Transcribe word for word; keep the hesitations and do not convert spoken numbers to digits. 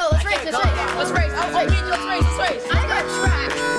go. Let's race. Let's race. Let's race. Oh, oh, let's race. Let's race. I got track.